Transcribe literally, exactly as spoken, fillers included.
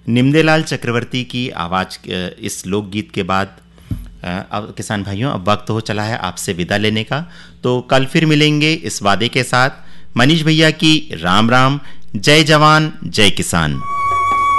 निमदेलाल चक्रवर्ती की आवाज़ इस लोकगीत के बाद अब किसान भाइयों अब वक्त हो चला है आपसे विदा लेने का। तो कल फिर मिलेंगे इस वादे के साथ। मनीष भैया की राम राम। जय जवान जय किसान।